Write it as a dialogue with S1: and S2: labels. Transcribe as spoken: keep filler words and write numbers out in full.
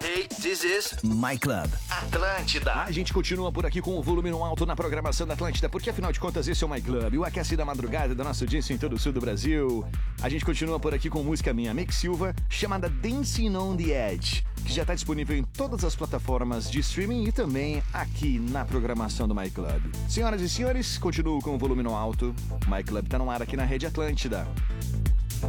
S1: Hey, this is
S2: My Club
S1: Atlântida.
S3: A gente continua por aqui com o volume no alto na programação da Atlântida, porque afinal de contas esse é o My Club, o aquece da madrugada da nossa audiência em todo o sul do Brasil. A gente continua por aqui com música minha, Mick Silva, chamada Dancing on the Edge, que já está disponível em todas as plataformas de streaming e também aqui na programação do My Club. Senhoras e senhores, continuo com o volume no alto. My Club tá no ar aqui na Rede Atlântida.